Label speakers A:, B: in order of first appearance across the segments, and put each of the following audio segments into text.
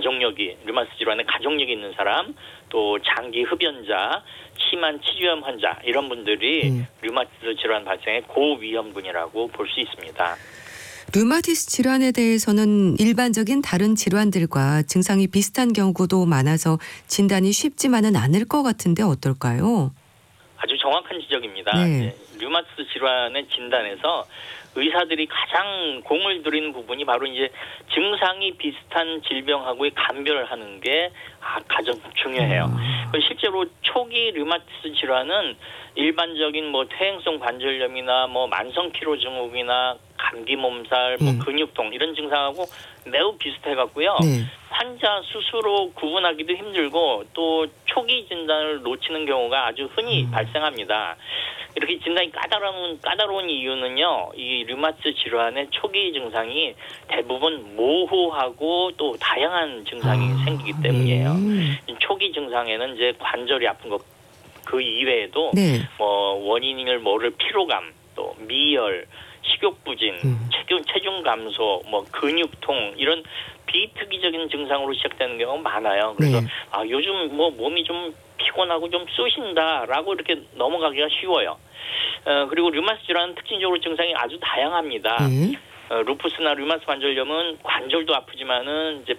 A: 류마티스 질환에 가족력이 있는 사람, 또 장기 흡연자, 심한 치주염 환자 이런 분들이 류마티스 질환 발생의 고위험군이라고 볼 수 있습니다.
B: 류마티스 질환에 대해서는 일반적인 다른 질환들과 증상이 비슷한 경우도 많아서 진단이 쉽지만은 않을 것 같은데 어떨까요?
A: 아주 정확한 지적입니다.
B: 네.
A: 류마티스 질환의 진단에서 의사들이 가장 공을 들이는 부분이 바로 이제 증상이 비슷한 질병하고의 감별을 하는 게 가장 중요해요. 실제로 초기 류마티스 질환은 일반적인 퇴행성 관절염이나 만성 피로 증후군이나 감기 몸살, 근육통 이런 증상하고 매우 비슷해갖고요. 환자 스스로 구분하기도 힘들고 또 초기 진단을 놓치는 경우가 아주 흔히 발생합니다. 이렇게 진단이 까다로운 이유는요. 이 류마티스 질환의 초기 증상이 대부분 모호하고 또 다양한 증상이 생기기 때문이에요. 초기 증상에는 이제 관절이 아픈 것 그 이외에도 원인을 모를 피로감, 또 미열, 식욕부진, 체중 감소, 근육통 이런 비특이적인 증상으로 시작되는 경우가 많아요. 그래서 요즘 몸이 좀 피곤하고 좀 쑤신다라고 이렇게 넘어가기가 쉬워요. 그리고 류마티스 질환은 특징적으로 증상이 아주 다양합니다. 루푸스나 류마티스 관절염은 관절도 아프지만은 이제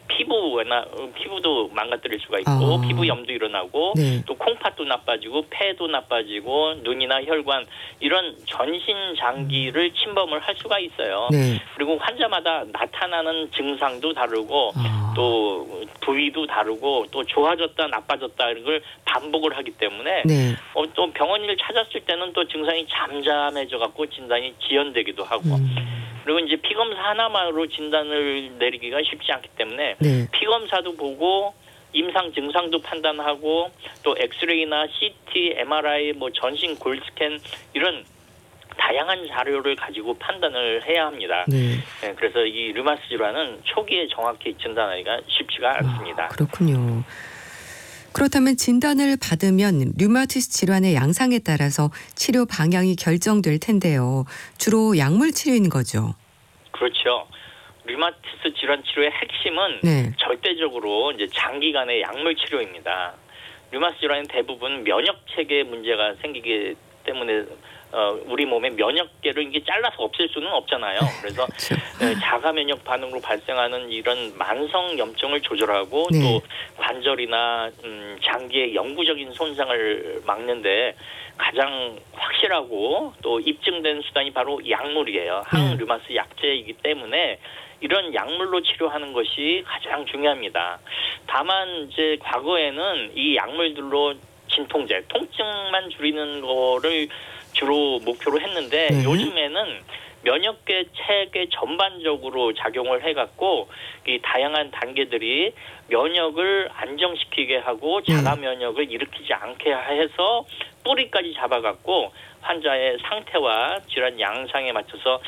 A: 피부도 망가뜨릴 수가 있고 피부염도 일어나고 또 콩팥도 나빠지고 폐도 나빠지고 눈이나 혈관 이런 전신 장기를 침범을 할 수가 있어요. 그리고 환자마다 나타나는 증상도 다르고 또 부위도 다르고 또 좋아졌다 나빠졌다 이런 걸 반복을 하기 때문에 또 병원을 찾았을 때는 또 증상이 잠잠해져 갖고 진단이 지연되기도 하고 그리고 이제 피검사 하나만으로 진단을 내리기가 쉽지 않기 때문에 피검사도 보고 임상 증상도 판단하고 또 엑스레이나 CT, MRI, 전신 골스캔 이런 다양한 자료를 가지고 판단을 해야 합니다. 그래서 이 류마티스 질환은 초기에 정확히 진단하기가 쉽지가 않습니다.
B: 그렇군요. 그렇다면 진단을 받으면 류마티스 질환의 양상에 따라서 치료 방향이 결정될 텐데요. 주로 약물 치료인 거죠?
A: 그렇죠. 류마티스 질환 치료의 핵심은 절대적으로 이제 장기간의 약물 치료입니다. 류마티스 질환은 대부분 면역 체계에 문제가 생기기 때문에 우리 몸의 면역계를 이게 잘라서 없앨 수는 없잖아요. 그래서 자가 면역 반응으로 발생하는 이런 만성 염증을 조절하고 또 관절이나 장기의 영구적인 손상을 막는데 가장 확실하고 또 입증된 수단이 바로 약물이에요. 항류마티스 약제이기 때문에 이런 약물로 치료하는 것이 가장 중요합니다. 다만 이제 과거에는 이 약물들로 진통제, 통증만 줄이는 거를 주로 목표로 했는데 요즘에는 면역계 체계 전반적으로 작용을 해갖고 이 다양한 단계들이 면역을 안정시키게 하고 자가 면역을 일으키지 않게 해서 뿌리까지 잡아갖고 환자의 상태와 질환 양상에 맞춰서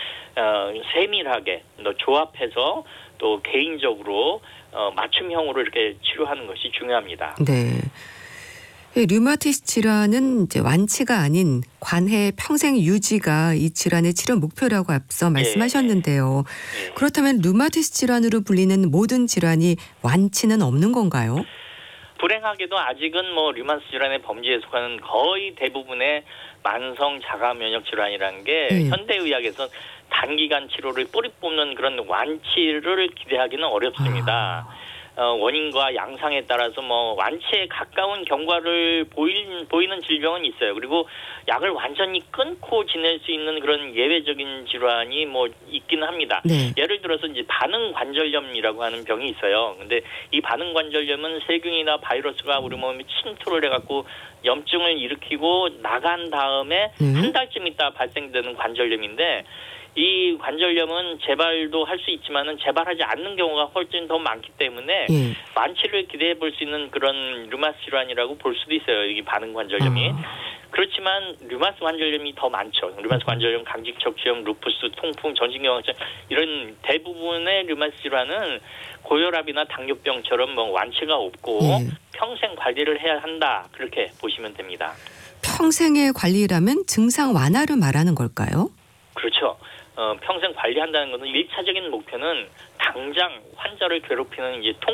A: 세밀하게 조합해서 또 개인적으로 맞춤형으로 이렇게 치료하는 것이 중요합니다.
B: 류마티스 질환은 이제 완치가 아닌 관해 평생 유지가 이 질환의 치료 목표라고 앞서 말씀하셨는데요. 그렇다면 류마티스 질환으로 불리는 모든 질환이 완치는 없는 건가요?
A: 불행하게도 아직은 류마티스 질환의 범주에 속하는 거의 대부분의 만성 자가 면역 질환이라는 게 현대의학에서 단기간 치료를 뿌리 뽑는 그런 완치를 기대하기는 어렵습니다. 원인과 양상에 따라서 완치에 가까운 경과를 보이는 질병은 있어요. 그리고 약을 완전히 끊고 지낼 수 있는 그런 예외적인 질환이 있기는 합니다. 예를 들어서 이제 반응 관절염이라고 하는 병이 있어요. 근데 이 반응 관절염은 세균이나 바이러스가 우리 몸에 침투를 해갖고 염증을 일으키고 나간 다음에 한 달쯤 있다 발생되는 관절염인데 이 관절염은 재발도 할 수 있지만은 재발하지 않는 경우가 훨씬 더 많기 때문에 완치를 기대해 볼 수 있는 그런 류마티스 질환이라고 볼 수도 있어요. 이 반응 관절염이. 그렇지만 류마티스 관절염이 더 많죠. 류마티스 관절염, 강직척추염, 루푸스, 통풍, 전신경화증 이런 대부분의 류마티스 질환은 고혈압이나 당뇨병처럼 완치가 없고 평생 관리를 해야 한다. 그렇게 보시면 됩니다.
B: 평생의 관리라면 증상 완화를 말하는 걸까요?
A: 그렇죠. 평생 관리한다는 것은 1차적인 목표는 당장 환자를 괴롭히는 이제